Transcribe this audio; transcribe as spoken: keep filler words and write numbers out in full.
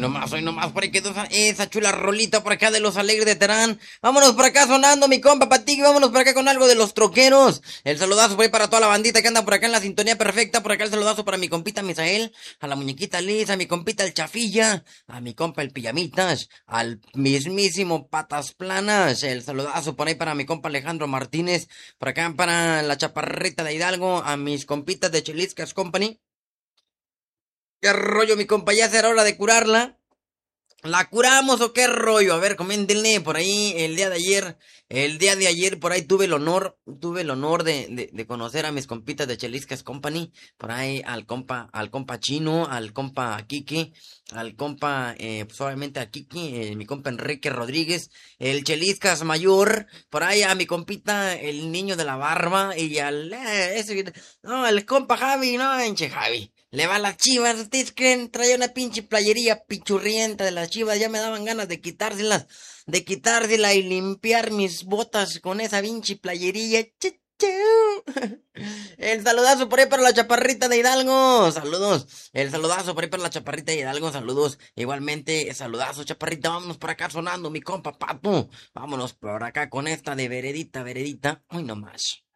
nomás, hoy nomás, por ahí quedó esa, esa chula rolita por acá de los Alegres de Terán. Vámonos por acá sonando, mi compa Patiki, vámonos por acá con algo de los troqueros. El saludazo por ahí para toda la bandita que anda por acá en la sintonía perfecta. Por acá el saludazo para mi compita Misael, a la muñequita Liz, a mi compita el Chafilla, a mi compa el Pijamitas, al mismísimo Patas Planas. El saludazo por ahí para mi compa Alejandro Martínez, por acá para la Chaparrita de Hidalgo, a mis compitas de Cheliscas Company. ¿Qué rollo, mi compa? Ya será hora de curarla. ¿La curamos o qué rollo? A ver, coméntenle por ahí el día de ayer. El día de ayer por ahí tuve el honor, tuve el honor de, de, de conocer a mis compitas de Cheliscas Company. Por ahí al compa, al compa Chino, al compa Kiki, al compa, eh, pues obviamente a Kiki, eh, mi compa Enrique Rodríguez, el Cheliscas Mayor, por ahí a mi compita, el niño de la barba, y al, eh, ese, no, el compa Javi, no, enche Javi. Le va a las Chivas, ¿ustedes creen? Traía una pinche playería pichurrienta de las Chivas, ya me daban ganas de quitárselas, de quitársela y limpiar mis botas con esa pinche playería. Chu, chu. El saludazo por ahí para la chaparrita de Hidalgo, saludos. El saludazo por ahí para la chaparrita de Hidalgo, saludos. Igualmente, saludazo chaparrita, vámonos por acá sonando, mi compa Papu. Vámonos por acá con esta de veredita, veredita. Uy, no más.